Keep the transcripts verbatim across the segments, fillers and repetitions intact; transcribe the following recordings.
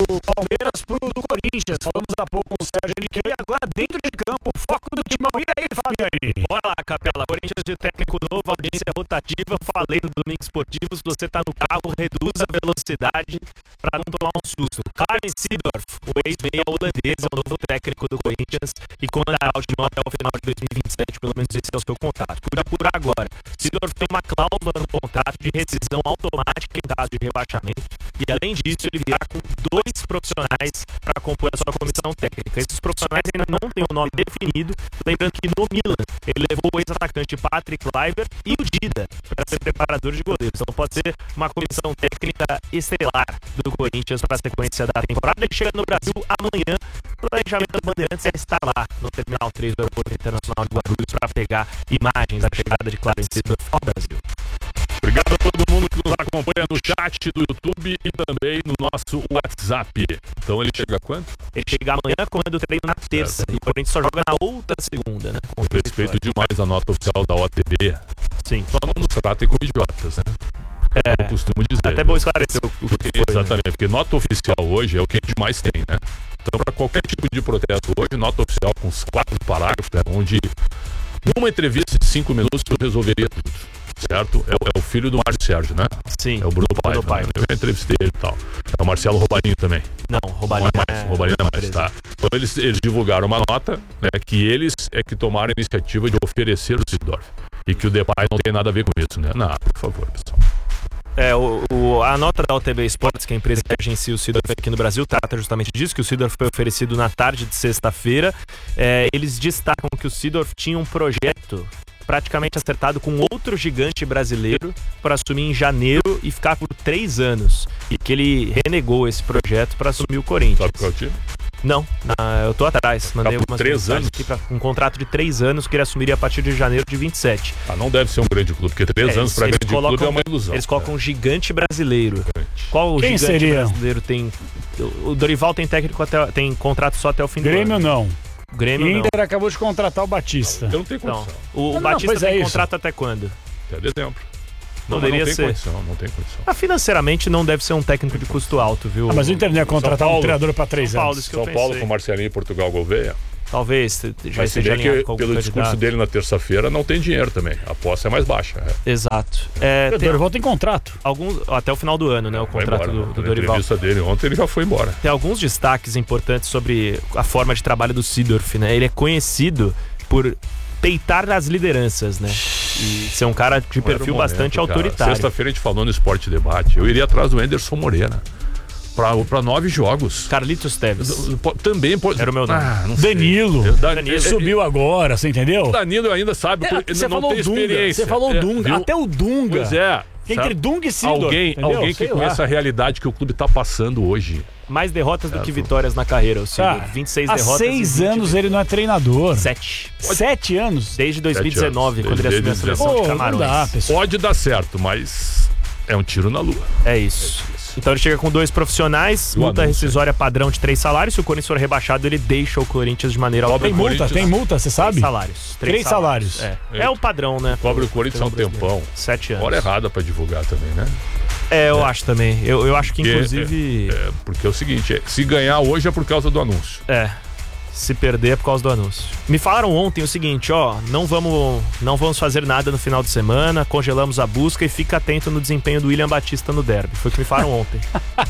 Palmeiras pro do Corinthians. Falamos há pouco com o Sérgio Henrique e agora dentro de campo, foco do Timão. E aí, Fabiane? Bora lá, Capela. Corinthians de técnico novo, audiência rotativa. Falei no Domingo Esportivo, se você tá no carro, reduz a velocidade para não tomar um susto. Clarence Seedorf, o ex-meia holandês, é o novo técnico do Corinthians e comandará o time até o final de dois mil e vinte e sete, pelo menos esse é o seu contrato. Por apurar agora, Seedorf tem uma cláusula no contrato de rescisão automática em caso de rebaixamento e, além disso, ele virá com dois profissionais para compor a sua comissão técnica. Esses profissionais ainda não têm o nome definido, lembrando que no Milan ele levou o ex-atacante Patrick Kluivert e o Dida para ser preparador de goleiros. Então pode ser uma comissão técnica estelar do Corinthians para a sequência da temporada que chega no Brasil amanhã. O planejamento das Bandeirantes é estar lá no Terminal três do Aeroporto Internacional de Guarulhos para pegar imagens da chegada de Clarence Seedorf ao Brasil. Obrigado a todo mundo que nos acompanha no chat do YouTube e também no nosso WhatsApp. Então ele chega quando? Ele chega amanhã, comendo o treino na terça. E o Corinthians só joga na outra segunda, né? Com respeito demais à nota oficial da O T B. Sim. Só não nos tratem como idiotas, né? É, eu costumo dizer. Até bom esclarecer o, o que foi, exatamente, né? Porque nota oficial hoje é o que a gente mais tem, né? Então, para qualquer tipo de protesto hoje, nota oficial com os quatro parágrafos, né, onde numa entrevista de cinco minutos eu resolveria tudo. Certo? É, é o filho do Márcio Sérgio, né? Sim. É o Bruno Paiva. Pai, né? Eu entrevistei ele e tal. É o Marcelo Robarinho também. Não, Robarinho não é mais. É... Robarinho é mais, tá? Então eles, eles divulgaram uma nota, né, que eles é que tomaram a iniciativa de oferecer o Seedorf. E que o Depay não tem nada a ver com isso, né? Não, por favor, pessoal. É, o, o, a nota da O T B Esportes, que é a empresa que agencia o Seedorf aqui no Brasil, trata justamente disso, que o Seedorf foi oferecido na tarde de sexta-feira. É, eles destacam que o Seedorf tinha um projeto praticamente acertado com outro gigante brasileiro para assumir em janeiro e ficar por três anos. E que ele renegou esse projeto para assumir o Corinthians. Sabe qual é o time? Não, na, eu tô atrás. Mandei por umas três anos aqui para um contrato de três anos que ele assumiria a partir de janeiro de vinte e sete. Ah, não deve ser um grande clube, porque três é, anos para grande colocam, clube é uma ilusão. Eles colocam é. um gigante brasileiro. Qual o Quem gigante seria? brasileiro tem? O Dorival tem técnico até, tem contrato só até o fim Grêmio do ano. não. Grêmio e não. Inter acabou de contratar o Batista. Eu não tenho condição. Não. O, o não, Batista não, tem é contrato até quando? Até dezembro. Não, Poderia não tem ser. condição, não tem condição. Ah, financeiramente não deve ser um técnico de custo alto, viu? Ah, mas o Inter não ia contratar um treinador para três São Paulo, anos. isso que eu São Paulo pensei. com Marcelinho e Portugal Gouveia. Talvez já Mas esteja alinhado que com algum pelo discurso candidato. dele na terça-feira não tem dinheiro também. A aposta é mais baixa. É. Exato. É, O tem Dorival tem contrato. alguns, até o final do ano, né? O Vai contrato embora, do, né? do Na Dorival. entrevista dele ontem ele já foi embora. Tem alguns destaques importantes sobre a forma de trabalho do Seedorf, né? Ele é conhecido por peitar as lideranças, né? E ser um cara de perfil momento, bastante cara. autoritário. Sexta-feira a gente falou no Esporte Debate. Eu iria atrás do Anderson Moreira. Pra, pra nove jogos. Carlitos Teves. Também pode. Era o meu nome. Ah, não sei. Danilo. Eu- Dan- Danilo é- subiu agora, você entendeu? O Danilo ainda sabe, É, porque você não falou tem Dunga. experiência. Você falou É, Dunga. viu? Até o Dunga. Pois é. Entre sabe? Dunga e Seedorf. Alguém, entendeu? alguém que Sei conheça lá. a realidade que o clube tá passando hoje. Mais derrotas do que vitórias na carreira, o Seedorf. Cara, vinte e seis há derrotas. seis e vinte anos ele não é treinador. Sete. Sete anos? Desde dois mil e dezenove, Sete quando ele anos. assumiu a Desde seleção Pô, de não Camarões. dá, pessoal. Pode dar certo, mas é um tiro na lua. É isso. Então ele chega com dois profissionais, E o multa anúncio, rescisória padrão de três salários. Se o Corinthians for rebaixado, ele deixa o Corinthians de maneira Tem automática. multa, Corinthians. tem multa, você sabe? Três salários. Três salários. É. é o padrão, né? Cobre o Corinthians há um Futebol brasileiro. tempão. Sete anos. Hora errada pra divulgar também, né? É, eu acho também. Eu, eu acho que, Porque, inclusive... É, porque é o seguinte, é, se ganhar hoje é por causa do anúncio. É. Se perder é por causa do anúncio. Me falaram ontem o seguinte, ó, não vamos, não vamos fazer nada no final de semana, congelamos a busca e fica atento no desempenho do William Batista no derby. Foi o que me falaram ontem.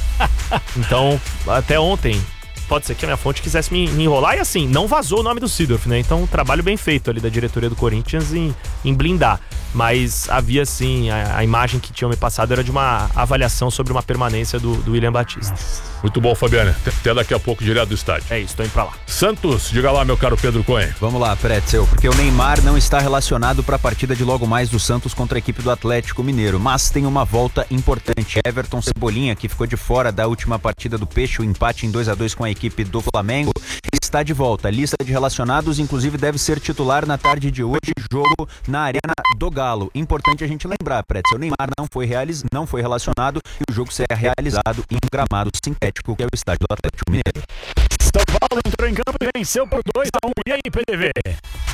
Então, até ontem, pode ser que a minha fonte quisesse me, me enrolar e assim, não vazou o nome do Seedorf, né? Então, um trabalho bem feito ali da diretoria do Corinthians em, em blindar. Mas havia sim, a, a imagem que tinham me passado era de uma avaliação sobre uma permanência do, do William Batista. Muito bom, Fabiana. Até daqui a pouco, direto do estádio. É isso, tô indo pra lá. Santos, diga lá, meu caro Pedro Cohen. Vamos lá, Pretzel, porque o Neymar não está relacionado para a partida de logo mais do Santos contra a equipe do Atlético Mineiro, mas tem uma volta importante. Everton Cebolinha, que ficou de fora da última partida do Peixe, o empate em dois a dois com a equipe do Flamengo, está de volta. A lista de relacionados, inclusive, deve ser titular na tarde de hoje, jogo na Arena do Galo. Importante a gente lembrar, Pretzel, o Neymar não foi, realiz... não foi relacionado e o jogo será realizado em um gramado sintético, que é o estádio do Atlético Mineiro. São Paulo entrou em campo e venceu por dois a um. E aí, P D V?